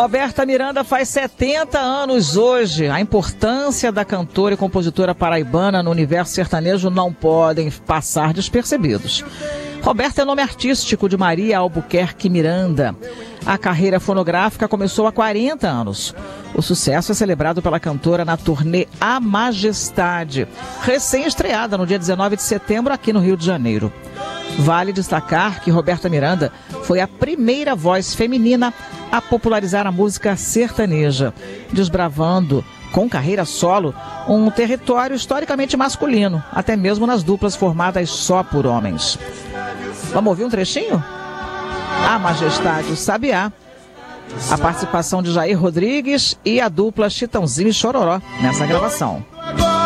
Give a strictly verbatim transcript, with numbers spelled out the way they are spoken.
Roberta Miranda faz setenta anos hoje. A importância da cantora e compositora paraibana no universo sertanejo não podem passar despercebidos. Roberta é nome artístico de Maria Albuquerque Miranda. A carreira fonográfica começou há quarenta anos. O sucesso é celebrado pela cantora na turnê A Majestade, recém-estreada no dia dezenove de setembro aqui no Rio de Janeiro. Vale destacar que Roberta Miranda foi a primeira voz feminina a popularizar a música sertaneja, desbravando, com carreira solo, um território historicamente masculino, até mesmo nas duplas formadas só por homens. Vamos ouvir um trechinho? A Majestade, o Sabiá. A participação de Jair Rodrigues e a dupla Chitãozinho e Chororó nessa gravação.